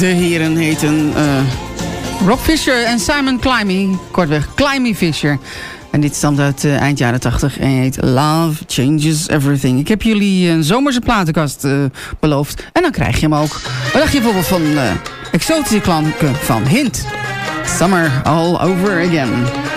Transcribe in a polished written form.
De heren heten Rob Fisher en Simon Climie. Kortweg, Climie Fisher. En dit stamt uit eind jaren 80 en heet Love Changes Everything. Ik heb jullie een zomerse platenkast beloofd. En dan krijg je hem ook. Wat dacht je bijvoorbeeld van exotische klanken van Hint? Summer all over again.